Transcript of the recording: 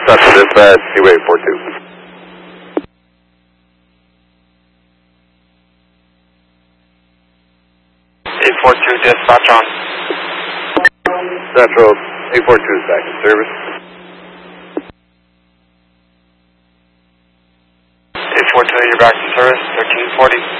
Central Dispatch, Seaway 42. 842 dispatch on. Central 842 is back in service. 842, you're back in service, 1340.